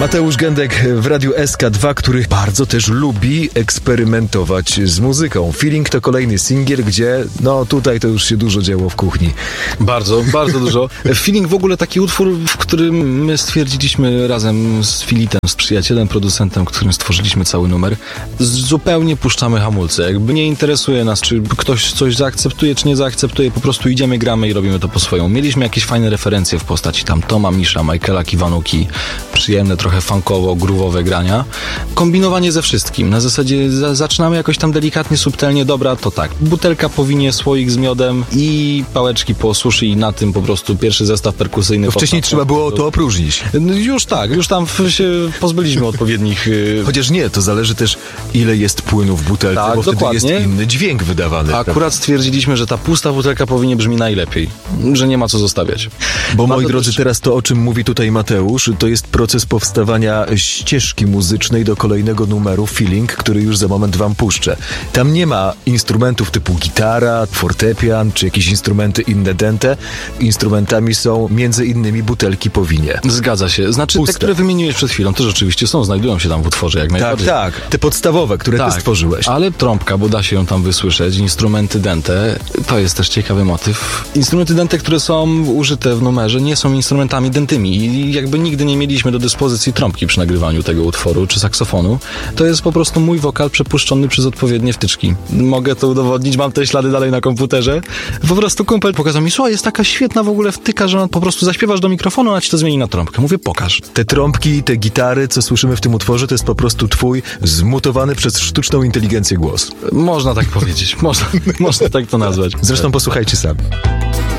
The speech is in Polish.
Mateusz Gędek w Radiu SK2, który bardzo też lubi eksperymentować z muzyką. Feeling to kolejny singiel, gdzie tutaj to już się dużo działo w kuchni. Bardzo, bardzo dużo. Feeling w ogóle taki utwór, w którym my stwierdziliśmy razem z Filitem, z przyjacielem, producentem, którym stworzyliśmy cały numer, zupełnie puszczamy hamulce. Jakby nie interesuje nas, czy ktoś coś zaakceptuje, czy nie zaakceptuje, po prostu idziemy, gramy i robimy to po swojemu. Mieliśmy jakieś fajne referencje w postaci tam Toma Misza, Michaela Kiwanuki, przyjemne, trochę funkowo, groove'owe grania. Kombinowanie ze wszystkim. Na zasadzie zaczynamy jakoś tam delikatnie, subtelnie, dobra, to tak. Butelka po winie, słoik z miodem i pałeczki po sushi i na tym po prostu pierwszy zestaw perkusyjny. Wcześniej trzeba było to opróżnić. Już tak, już tam się pozbyliśmy odpowiednich... Chociaż nie, to zależy też ile jest płynu w butelce, tak, bo dokładnie. wtedy jest inny dźwięk wydawany. Akurat stwierdziliśmy, że ta pusta butelka powinien brzmi najlepiej, że nie ma co zostawiać. Bo moi drodzy, teraz to, o czym mówi tutaj Mateusz, to jest proces powstawania ścieżki muzycznej do kolejnego numeru Feeling, który już za moment wam puszczę. Tam nie ma instrumentów typu gitara, fortepian, czy jakieś instrumenty inne dęte. Instrumentami są między innymi butelki po winie. Zgadza się. Znaczy puste. Te, które wymieniłeś przed chwilą, to rzeczywiście są, znajdują się tam w utworze jak najbardziej. Tak. Te podstawowe, które ty stworzyłeś. Ale trąbka, bo da się ją tam wysłyszeć, instrumenty dęte, to jest też ciekawy motyw. Instrumenty dęte, które są użyte w numerze, nie są instrumentami dętymi i jakby nigdy nie mieliśmy do dyspozycji trąbki przy nagrywaniu tego utworu, czy saksofonu. To jest po prostu mój wokal przepuszczony przez odpowiednie wtyczki. Mogę to udowodnić, mam te ślady dalej na komputerze. Po prostu kumpel pokazał mi, słuchaj, jest taka świetna w ogóle wtyka, że po prostu zaśpiewasz do mikrofonu, a ci to zmieni na trąbkę. Mówię, pokaż. Te trąbki, te gitary, co słyszymy w tym utworze, to jest po prostu twój zmutowany przez sztuczną inteligencję głos. Można tak powiedzieć. Można tak to nazwać. Zresztą posłuchajcie sami.